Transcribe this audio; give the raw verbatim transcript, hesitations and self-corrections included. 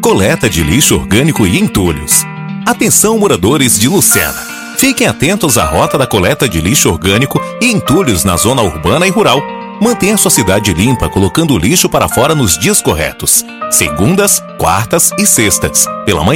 coleta de lixo orgânico e entulhos. Atenção, moradores de Lucena. Fiquem atentos à rota da coleta de lixo orgânico e entulhos na zona urbana e rural. Mantenha sua cidade limpa colocando o lixo para fora nos dias corretos. Segundas, quartas e sextas, pela manhã.